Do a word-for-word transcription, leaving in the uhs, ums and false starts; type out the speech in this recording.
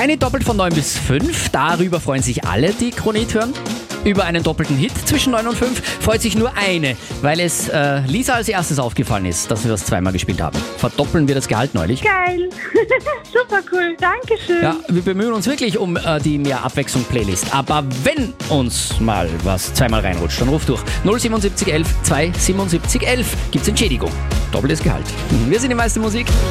Keine doppelt von neun bis fünf. Darüber freuen sich alle, die Kronit hören. Über einen doppelten Hit zwischen neun und fünf freut sich nur eine, weil es äh, Lisa als erstes aufgefallen ist, dass wir das zweimal gespielt haben. Verdoppeln wir das Gehalt neulich. Geil. Super cool. Dankeschön. Ja, wir bemühen uns wirklich um äh, die mehr Abwechslung-Playlist. Aber wenn uns mal was zweimal reinrutscht, dann ruft durch null siebenundsiebzig elf zwei siebenundsiebzig elf. Gibt's Entschädigung. Doppeltes Gehalt. Wir sind die meiste Musik.